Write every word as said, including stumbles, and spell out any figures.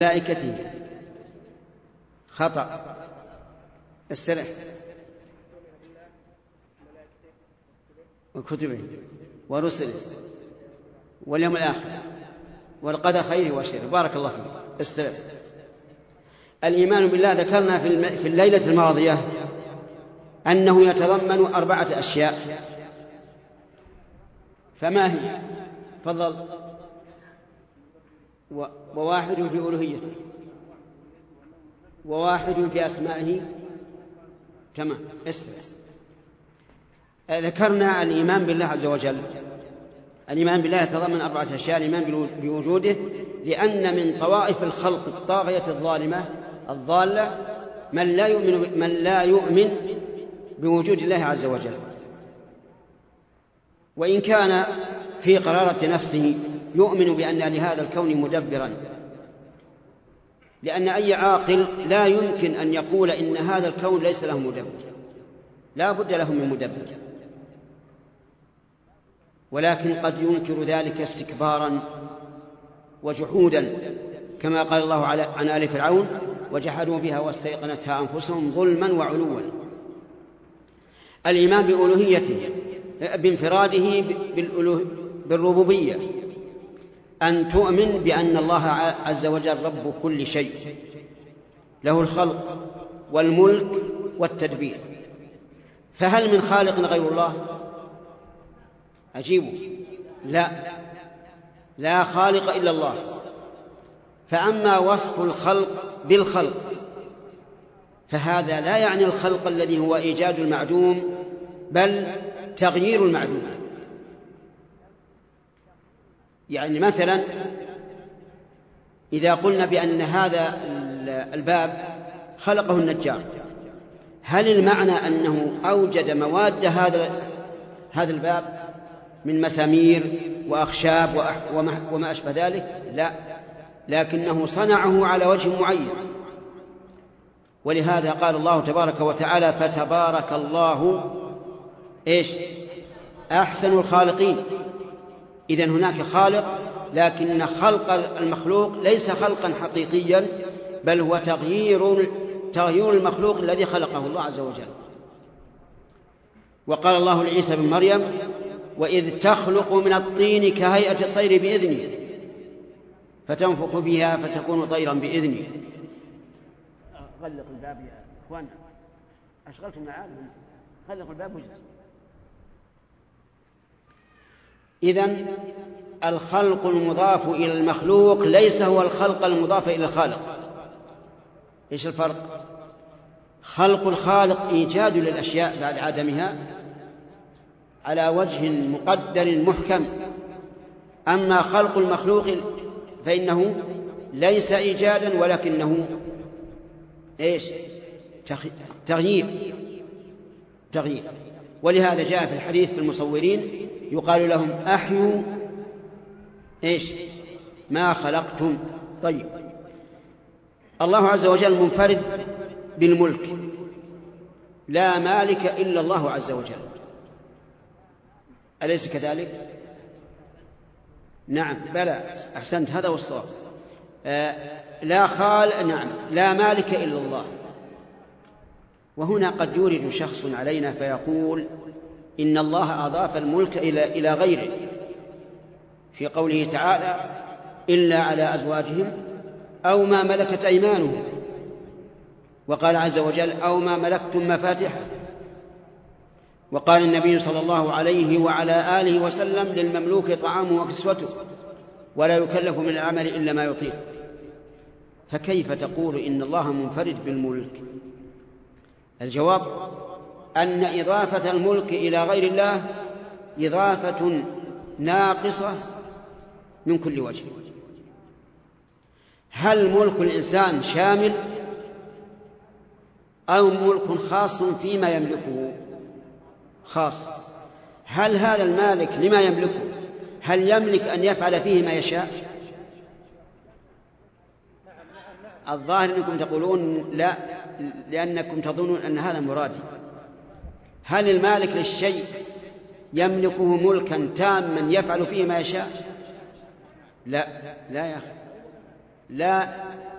ملائكته خطأ. استرح. وكتبه ورسله واليوم الآخر والقدر خيره وشره. بارك الله فيك. استرح. الإيمان بالله ذكرنا في الليلة الماضية أنه يتضمن أربعة أشياء، فما هي؟ تفضل. وواحد في ألوهيته، وواحد في أسمائه. تمام. اسمع. ذكرنا الإيمان بالله عز وجل. الإيمان بالله يتضمن أربعة أشياء: الإيمان بوجوده، لأن من طوائف الخلق الطاغية الظالمة الضالة من لا يؤمن من لا يؤمن بوجود الله عز وجل، وإن كان في قرارة نفسه يؤمن بأن لهذا الكون مدبرا، لأن أي عاقل لا يمكن أن يقول إن هذا الكون ليس له مدبر، لا بد له من مدبر، ولكن قد ينكر ذلك استكبارا وجحودا، كما قال الله عن آل فرعون: وجحدوا بها واستيقنتها أنفسهم ظلما وعلوا. الإيمان بألوهيته بانفراده بالربوبية، أن تؤمن بأن الله عز وجل رب كل شيء، له الخلق والملك والتدبير. فهل من خالق غير الله؟ أجيبوا: لا، لا خالق إلا الله. فأما وصف الخلق بالخلق فهذا لا يعني الخلق الذي هو إيجاد المعدوم، بل تغيير المعدوم. يعني مثلا إذا قلنا بأن هذا الباب خلقه النجار، هل المعنى أنه أوجد مواد هذا هذا الباب من مسامير وأخشاب وما أشبه ذلك؟ لا، لكنه صنعه على وجه معين. ولهذا قال الله تبارك وتعالى: فتبارك الله إيش؟ أحسن الخالقين. إذن هناك خالق، لكن خلق المخلوق ليس خلقا حقيقيا، بل هو تغيير تغيير المخلوق الذي خلقه الله عز وجل. وقال الله لعيسى بن مريم: وإذ تخلق من الطين كهيئة الطير بإذني فتنفخ بها فتكون طيرا بإذني. غلق الباب يا أخوان، أشغلتم العالم، غلقوا الباب وجد. إذن الخلق المضاف إلى المخلوق ليس هو الخلق المضاف إلى الخالق. إيش الفرق؟ خلق الخالق إيجاد للأشياء بعد عدمها على وجه مقدر محكم، أما خلق المخلوق فإنه ليس إيجادا ولكنه إيش؟ تغيير تغيير. ولهذا جاء في الحديث في المصورين يقال لهم: أحيوا إيش؟ ما خلقتم. طيب، الله عز وجل منفرد بالملك، لا مالك إلا الله عز وجل، أليس كذلك؟ نعم، بلى، أحسنت، هذا هو الصواب. آه لا خال نعم لا مالك إلا الله. وهنا قد يورد شخص علينا فيقول إن الله أضاف الملك إلى إلى غيره في قوله تعالى: إلا على أزواجهم أو ما ملكت أيمانهم، وقال عز وجل: أو ما ملكتم مفاتحه. وقال النبي صلى الله عليه وعلى آله وسلم: للمملوك طعامه وكسوته ولا يكلف من العمل إلا ما يطيق. فكيف تقول إن الله منفرد بالملك؟ الجواب أن إضافة الملك إلى غير الله إضافة ناقصة من كل وجه. هل ملك الإنسان شامل أو ملك خاص فيما يملكه؟ خاص. هل هذا المالك لما يملكه هل يملك أن يفعل فيه ما يشاء؟ الظاهر أنكم تقولون لا، لأنكم تظنون أن هذا مرادي. هل المالك للشيء يملكه ملكا تاما يفعل فيه ما يشاء؟ لا، لا يا أخي، لا